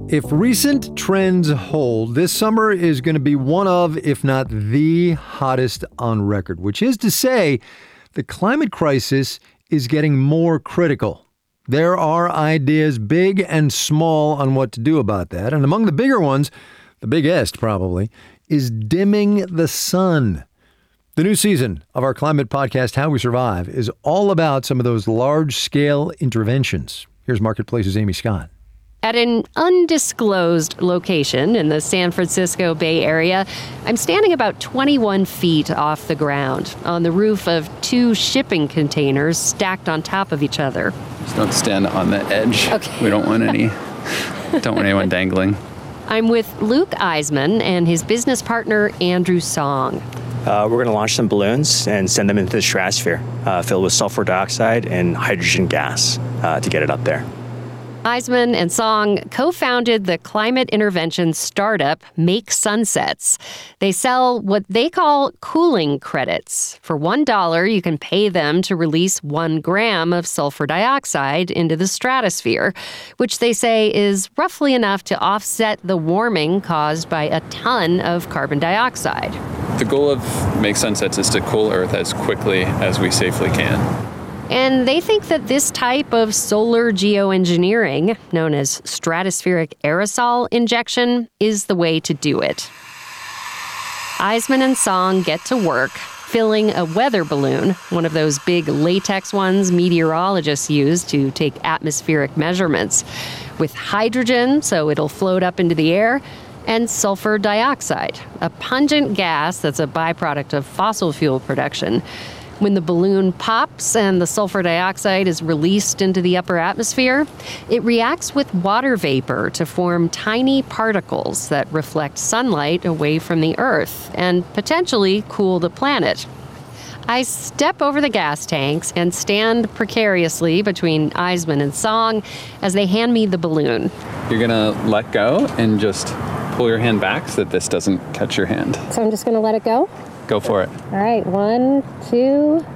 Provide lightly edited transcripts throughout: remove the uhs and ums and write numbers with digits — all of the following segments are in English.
If recent trends hold, this summer is going to be one of, if not the hottest on record, which is to say, the climate crisis is getting more critical. There are ideas big and small on what to do about that. And among the bigger ones, the biggest probably, is dimming the sun. The new season of our climate podcast, How We Survive, is all about some of those large-scale interventions. Here's Marketplace's Amy Scott. At an undisclosed location in the San Francisco Bay Area, I'm standing about 21 feet off the ground on the roof of two shipping containers stacked on top of each other. Just don't stand on the edge. Okay. We don't want anyone dangling. I'm with Luke Eisman and his business partner, Andrew Song. We're going to launch some balloons and send them into the stratosphere, filled with sulfur dioxide and hydrogen gas to get it up there. Eisman and Song co-founded the climate intervention startup Make Sunsets. They sell what they call cooling credits. For $1, you can pay them to release 1 gram of sulfur dioxide into the stratosphere, which they say is roughly enough to offset the warming caused by a ton of carbon dioxide. The goal of Make Sunsets is to cool Earth as quickly as we safely can. And they think that this type of solar geoengineering, known as stratospheric aerosol injection, is the way to do it. Eisman and Song get to work filling a weather balloon, one of those big latex ones meteorologists use to take atmospheric measurements, with hydrogen so it'll float up into the air, and sulfur dioxide, a pungent gas that's a byproduct of fossil fuel production. When the balloon pops and the sulfur dioxide is released into the upper atmosphere, it reacts with water vapor to form tiny particles that reflect sunlight away from the Earth and potentially cool the planet. I step over the gas tanks and stand precariously between Eisman and Song as they hand me the balloon. You're going to let go and just pull your hand back so that this doesn't catch your hand. So I'm just going to let it go? Go for it. All right, 1, 2,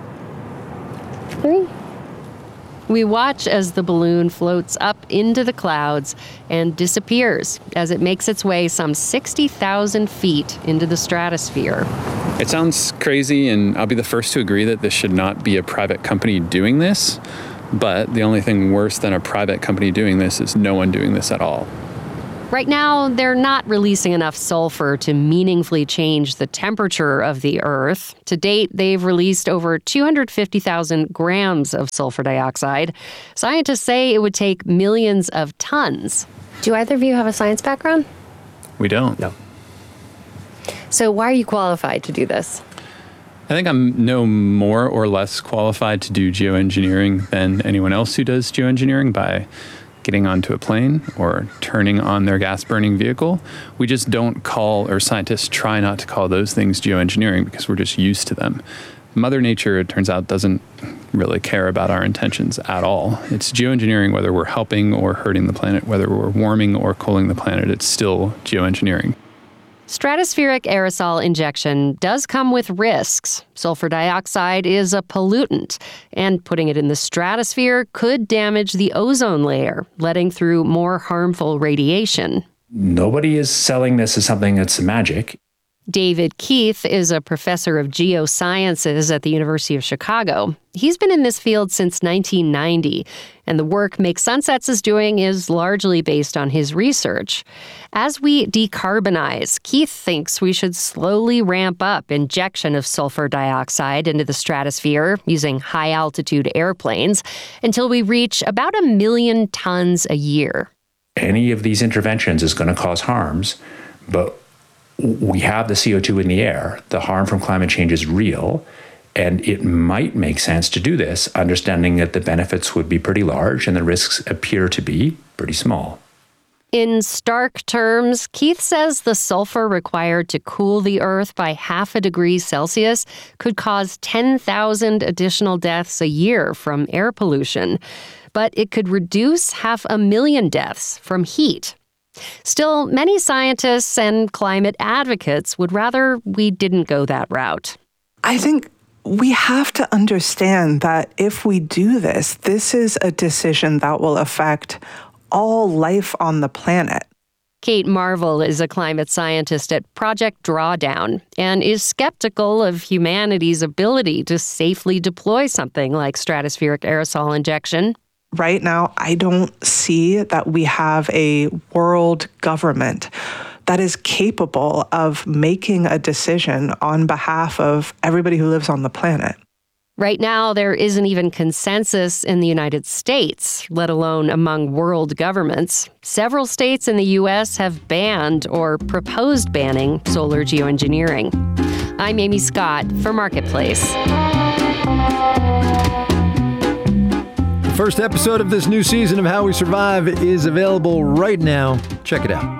3. We watch as the balloon floats up into the clouds and disappears as it makes its way some 60,000 feet into the stratosphere. It sounds crazy, and I'll be the first to agree that this should not be a private company doing this, but the only thing worse than a private company doing this is no one doing this at all. Right now, they're not releasing enough sulfur to meaningfully change the temperature of the Earth. To date, they've released over 250,000 grams of sulfur dioxide. Scientists say it would take millions of tons. Do either of you have a science background? We don't. No. So why are you qualified to do this? I think I'm no more or less qualified to do geoengineering than anyone else who does geoengineering by getting onto a plane or turning on their gas-burning vehicle. We just don't call, or scientists try not to call those things geoengineering because we're just used to them. Mother Nature, it turns out, doesn't really care about our intentions at all. It's geoengineering whether we're helping or hurting the planet, whether we're warming or cooling the planet, it's still geoengineering. Stratospheric aerosol injection does come with risks. Sulfur dioxide is a pollutant, and putting it in the stratosphere could damage the ozone layer, letting through more harmful radiation. Nobody is selling this as something that's magic. David Keith is a professor of geosciences at the University of Chicago. He's been in this field since 1990, and the work Make Sunsets is doing is largely based on his research. As we decarbonize, Keith thinks we should slowly ramp up injection of sulfur dioxide into the stratosphere using high-altitude airplanes until we reach about 1 million tons a year. Any of these interventions is going to cause harms, but we have the CO2 in the air. The harm from climate change is real, and it might make sense to do this, understanding that the benefits would be pretty large and the risks appear to be pretty small. In stark terms, Keith says the sulfur required to cool the Earth by 0.5 degree Celsius could cause 10,000 additional deaths a year from air pollution, but it could reduce 500,000 deaths from heat. Still, many scientists and climate advocates would rather we didn't go that route. I think we have to understand that if we do this, this is a decision that will affect all life on the planet. Kate Marvel is a climate scientist at Project Drawdown and is skeptical of humanity's ability to safely deploy something like stratospheric aerosol injection. Right now, I don't see that we have a world government that is capable of making a decision on behalf of everybody who lives on the planet. Right now, there isn't even consensus in the United States, let alone among world governments. Several states in the U.S. have banned or proposed banning solar geoengineering. I'm Amy Scott for Marketplace. The first episode of this new season of How We Survive is available right now. Check it out.